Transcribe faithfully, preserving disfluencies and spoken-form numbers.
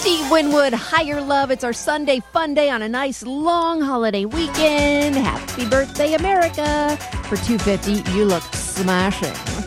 Steve Winwood, Higher Love. It's our Sunday fun day on a nice long holiday weekend. Happy birthday, America. For two fifty, you look smashing.